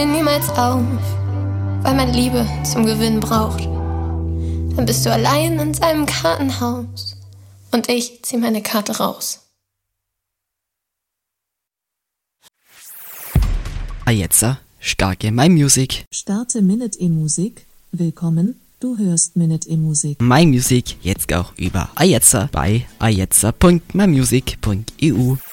niemals auf, weil man Liebe zum Gewinn braucht. Dann bist du allein in seinem Kartenhaus und ich zieh meine Karte raus. Jetzt starke My Music. Starte Minute E-Musik. Willkommen, du hörst Minute E-Musik. My Music jetzt auch über Ajetza bei ajetza.mymusic.eu.